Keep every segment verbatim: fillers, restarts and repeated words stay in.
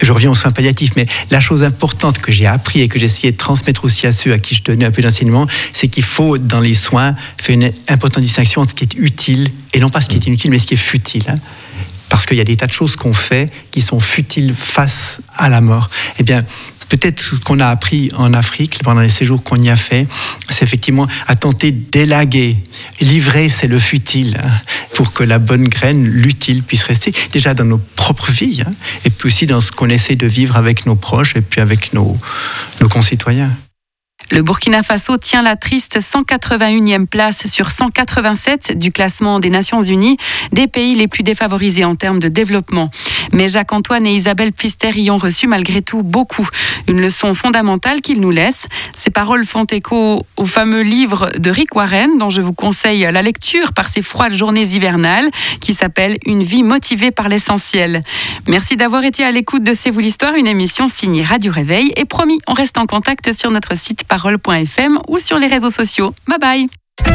je reviens aux soins palliatifs, mais la chose importante que j'ai appris et que j'ai essayé de transmettre aussi à ceux à qui je donnais un peu d'enseignement, c'est qu'il faut, dans les soins, faire une importante distinction entre ce qui est utile, et non pas ce qui est inutile, mais ce qui est futile. Hein. Parce qu'il y a des tas de choses qu'on fait qui sont futiles face à la mort. Eh bien, peut-être ce qu'on a appris en Afrique, pendant les séjours qu'on y a fait, c'est effectivement à tenter d'élaguer. Livrer, c'est le futile, hein, pour que la bonne graine, l'utile, puisse rester déjà dans nos propres vies, hein, et puis aussi dans ce qu'on essaie de vivre avec nos proches et puis avec nos, nos concitoyens. Le Burkina Faso tient la triste cent quatre-vingt-unième place sur cent quatre-vingt-sept du classement des Nations Unies, des pays les plus défavorisés en termes de développement. Mais Jacques-Antoine et Isabelle Pfister y ont reçu malgré tout beaucoup. Une leçon fondamentale qu'ils nous laissent. Ces paroles font écho au fameux livre de Rick Warren, dont je vous conseille la lecture par ces froides journées hivernales, qui s'appelle « Une vie motivée par l'essentiel ». Merci d'avoir été à l'écoute de C'est vous l'histoire, une émission signée Radio Réveil. Et promis, on reste en contact sur notre site parole point f m ou sur les réseaux sociaux. Bye bye.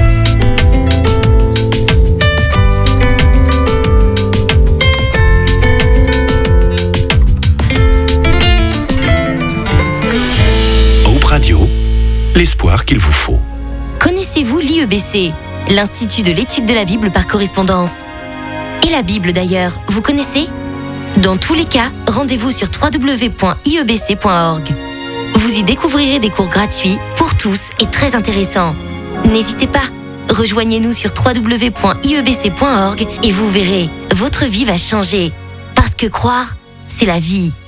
Hope Radio, l'espoir qu'il vous faut. Connaissez-vous l'I E B C, l'Institut de l'étude de la Bible par correspondance? Et la Bible d'ailleurs, vous connaissez? Dans tous les cas, rendez-vous sur w w w point i e b c point org. Vous y découvrirez des cours gratuits pour tous et très intéressants. N'hésitez pas, rejoignez-nous sur w w w point i e b c point org et vous verrez, votre vie va changer. Parce que croire, c'est la vie.